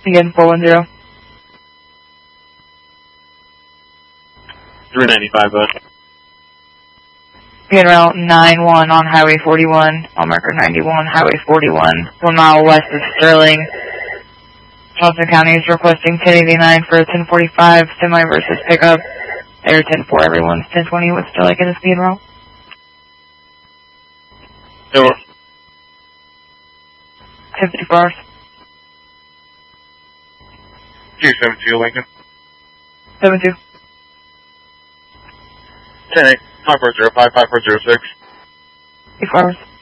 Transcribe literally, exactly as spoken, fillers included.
Again, four one zero. three ninety-five, bud. Again, route nine one on Highway forty-one, on marker ninety-one, Highway forty-one, one mile west of Sterling. Johnson County is requesting ten eighty-nine for a ten forty-five semi versus pickup. Air ten four, everyone's ten twenty with Sterling in the speed route. Over. ten fifty-four hours. Q seven two, Lincoln. seven two. ten eight, five four zero five, five four zero six. eight four hours.